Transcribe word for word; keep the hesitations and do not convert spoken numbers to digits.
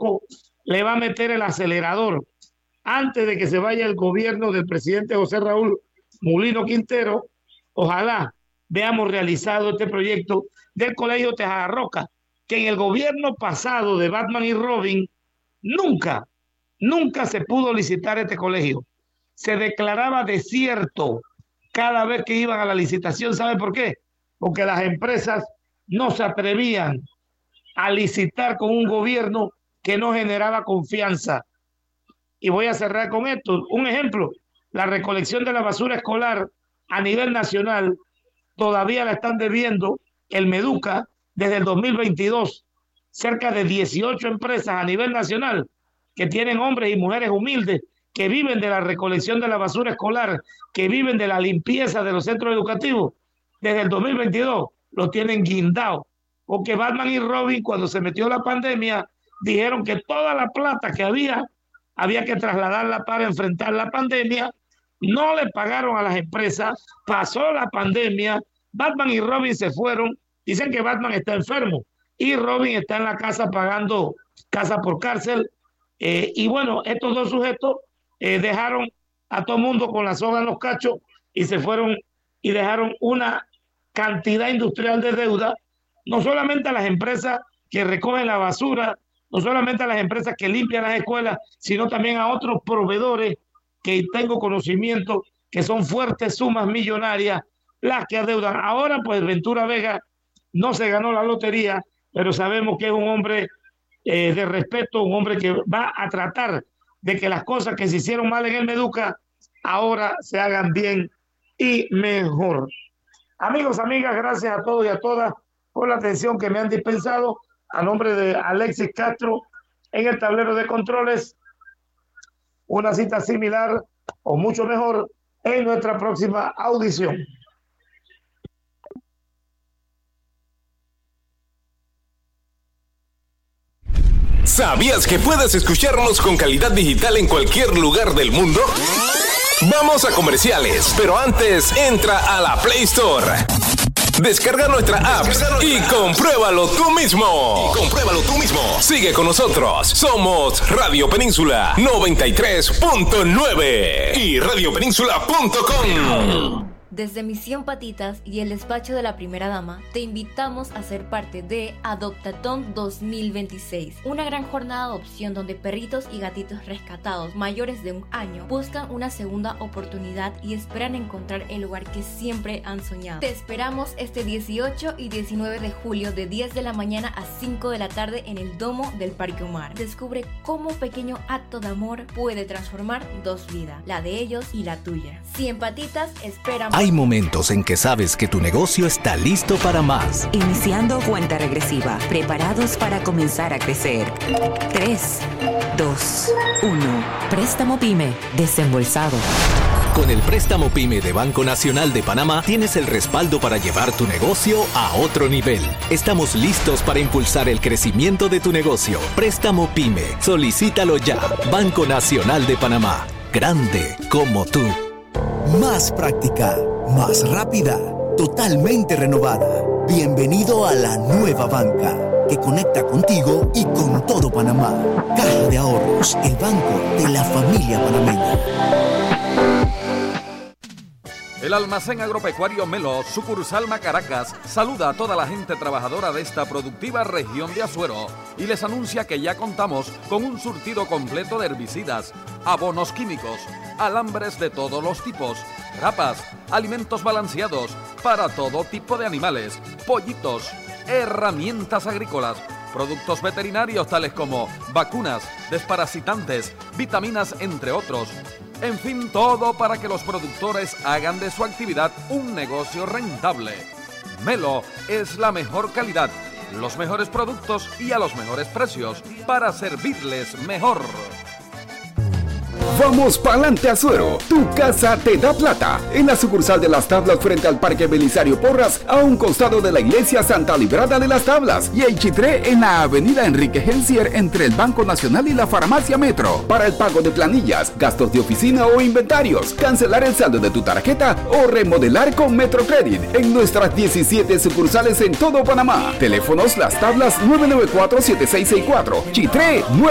poco le va a meter el acelerador antes de que se vaya el gobierno del presidente José Raúl Mulino Quintero. Ojalá veamos realizado este proyecto del Colegio Tejada Roca, que en el gobierno pasado de Batman y Robin nunca, nunca se pudo licitar este colegio. Se declaraba desierto cada vez que iban a la licitación. ¿Sabe por qué? Porque las empresas no se atrevían a licitar con un gobierno que no generaba confianza. Y voy a cerrar con esto. Un ejemplo, la recolección de la basura escolar a nivel nacional todavía la están debiendo el Meduca desde el dos mil veintidós. Cerca de dieciocho empresas a nivel nacional que tienen hombres y mujeres humildes que viven de la recolección de la basura escolar, que viven de la limpieza de los centros educativos, desde el dos mil veintidós lo tienen guindado. Porque Batman y Robin, cuando se metió la pandemia, dijeron que toda la plata que había, había que trasladarla para enfrentar la pandemia. No le pagaron a las empresas, pasó la pandemia, Batman y Robin se fueron. Dicen que Batman está enfermo y Robin está en la casa pagando casa por cárcel. Eh, y bueno, estos dos sujetos eh, dejaron a todo el mundo con la soga en los cachos y se fueron y dejaron una cantidad industrial de deuda, no solamente a las empresas que recogen la basura, no solamente a las empresas que limpian las escuelas, sino también a otros proveedores que tengo conocimiento que son fuertes sumas millonarias las que adeudan. Ahora pues Ventura Vega no se ganó la lotería, pero sabemos que es un hombre eh, de respeto, un hombre que va a tratar de que las cosas que se hicieron mal en el Meduca ahora se hagan bien y mejor. Amigos, amigas, gracias a todos y a todas por la atención que me han dispensado. A nombre de Alexis Castro en el tablero de controles, una cita similar o mucho mejor en nuestra próxima audición. ¿Sabías que puedes escucharnos con calidad digital en cualquier lugar del mundo? Vamos a comerciales, pero antes entra a la Play Store. Descarga nuestra app y compruébalo tú mismo. Y compruébalo tú mismo. Sigue con nosotros. Somos Radio Península noventa y tres punto nueve y radio península punto com. Desde Misión Patitas y el despacho de la primera dama, te invitamos a ser parte de Adoptatón dos mil veintiséis, una gran jornada de adopción donde perritos y gatitos rescatados mayores de un año buscan una segunda oportunidad y esperan encontrar el lugar que siempre han soñado. Te esperamos este dieciocho y diecinueve de julio de diez de la mañana a cinco de la tarde en el domo del Parque Omar. Descubre cómo un pequeño acto de amor puede transformar dos vidas, la de ellos y la tuya. Si en Patitas esperan... Hay momentos en que sabes que tu negocio está listo para más. Iniciando cuenta regresiva, preparados para comenzar a crecer. tres, dos, uno. Préstamo PYME desembolsado. Con el préstamo PYME de Banco Nacional de Panamá tienes el respaldo para llevar tu negocio a otro nivel. Estamos listos para impulsar el crecimiento de tu negocio. Préstamo PYME. Solicítalo ya. Banco Nacional de Panamá. Grande como tú. Más práctica, más rápida, totalmente renovada. Bienvenido a la nueva banca que conecta contigo y con todo Panamá. Caja de Ahorros, el banco de la familia panameña. El almacén agropecuario Melo, sucursal Macaracas, saluda a toda la gente trabajadora de esta productiva región de Azuero y les anuncia que ya contamos con un surtido completo de herbicidas, abonos químicos, alambres de todos los tipos, grapas, alimentos balanceados para todo tipo de animales, pollitos, herramientas agrícolas, productos veterinarios tales como vacunas, desparasitantes, vitaminas, entre otros. En fin, todo para que los productores hagan de su actividad un negocio rentable. Melo es la mejor calidad, los mejores productos y a los mejores precios para servirles mejor. Vamos pa'lante Azuero, tu casa te da plata. En la sucursal de Las Tablas frente al Parque Belisario Porras, a un costado de la iglesia Santa Librada de Las Tablas. Y en Chitré en la avenida Enrique Gensier entre el Banco Nacional y la Farmacia Metro. Para el pago de planillas, gastos de oficina o inventarios, cancelar el saldo de tu tarjeta o remodelar con Metrocredit. En nuestras diecisiete sucursales en todo Panamá. Teléfonos Las Tablas nueve nueve cuatro siete seis seis cuatro. Chitré nueve